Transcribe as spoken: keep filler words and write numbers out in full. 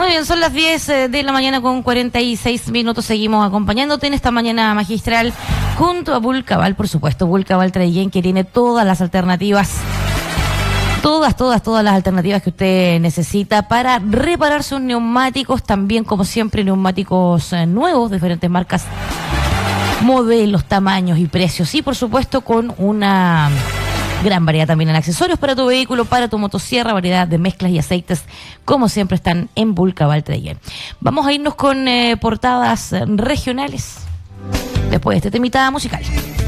Muy bien, son las diez de la mañana con cuarenta y seis minutos. Seguimos acompañándote en esta mañana magistral junto a Vulcaval, por supuesto. Vulcaval Traillén, que tiene todas las alternativas, todas, todas, todas las alternativas que usted necesita para reparar sus neumáticos. También, como siempre, neumáticos nuevos, diferentes marcas, modelos, tamaños y precios. Y, por supuesto, con una gran variedad también en accesorios para tu vehículo, para tu motosierra, variedad de mezclas y aceites, como siempre están en Vulcaval Traillén. Vamos a irnos con eh, portadas regionales después de este temita musical.